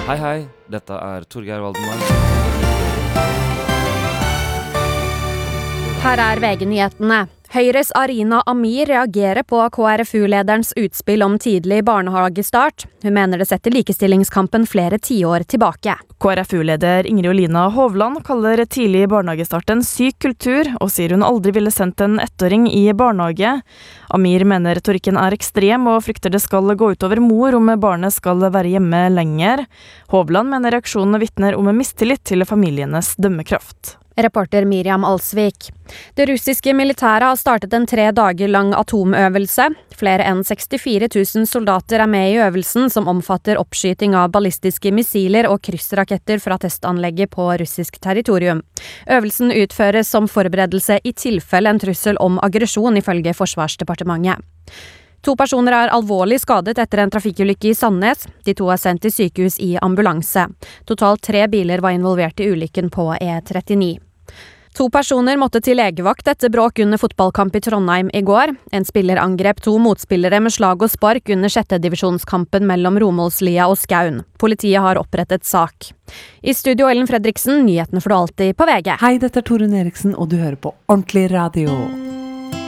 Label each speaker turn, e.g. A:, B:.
A: Hei, dette Torgeir Valdemar.
B: Her VG-nyhetene. Høyres Arina Amir reagerer på KrFU-lederens utspill om tidlig barnehagestart. Hun mener det setter likestillingskampen flere tiår tilbake.
C: KrFU-leder Ingrid Olina Hovland kaller tidlig barnehagestart en syk kultur, og sier hun aldri ville sendt en ettåring i barnehage. Amir mener retorikken ekstrem og frykter det skal gå utover mor om barnet skal være hjemme lenger. Hovland mener reaksjonene vitner om en mistillit til familienes dømmekraft.
B: Reporter Miriam Alsvik. Det russiske militæret har startet en 3 dager lang atomøvelse. Flere enn 64 000 soldater med i øvelsen, som omfatter oppskyting av ballistiske missiler og kryssraketter fra testanlegget på russisk territorium. Øvelsen utføres som forberedelse i tilfelle en trussel om aggresjon, ifølge Forsvarsdepartementet. 2 personer alvorlig skadet etter en trafikkulykke i Sandnes. De 2 sendt til sykehus i ambulanse. Totalt 3 biler var involvert i ulykken på E39. 2 personer måtte til legevakt etter bråk under fotballkamp i Trondheim i går. En spiller angrep 2 motspillere med slag og spark under 6. divisjonskampen mellom Romolslia og Skaun. Politiet har opprettet sak. I studio Ellen Fredriksen, nyhetene får du alltid på VG.
D: Hei, dette Torunn Eriksen, og du hører på Ordentlig Radio.